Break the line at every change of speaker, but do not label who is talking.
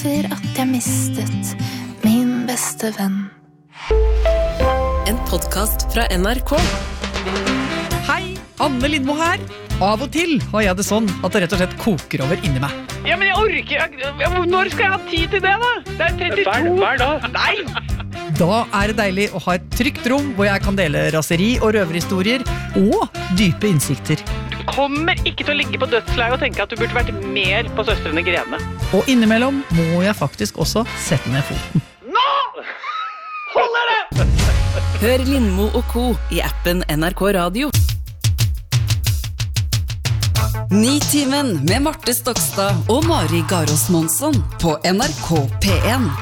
etter at jeg mistet min beste venn.
En podcast fra NRK.
Hei, Anne Lindmo her. Av og til har jeg det sånn at det rett og slett koker over inni meg.
Ja, men jeg orker. Når skal jeg ha tid til det, da? Det er 32. Hver dag. Nei!
Da er det deilig å ha et trygt rom hvor jeg kan dele raseri og røverhistorier og dype innsikter.
Du kommer ikke til å ligge på dødsleiet og tenke at du burde vært mer på Søstrene Grene.
Og innimellom må jeg faktisk også sette ned foten.
Nå! Holder det!
Hør Lindmo og Co. i appen NRK Radio.
Nitimen med Marte Stokstad og Mari Garås Monsson på NRK P1.